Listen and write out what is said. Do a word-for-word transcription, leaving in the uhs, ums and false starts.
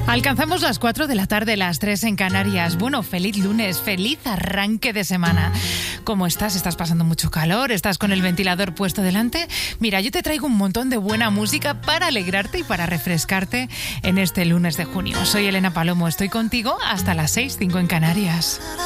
Alcanzamos las cuatro de la tarde, las tres en Canarias. Bueno, feliz lunes, feliz arranque de semana. ¿Cómo estás? ¿Estás pasando mucho calor? ¿Estás con el ventilador puesto delante? Mira, yo te traigo un montón de buena música para alegrarte y para refrescarte en este lunes de junio. Soy Elena Palomo, estoy contigo hasta las seis, cinco en Canarias.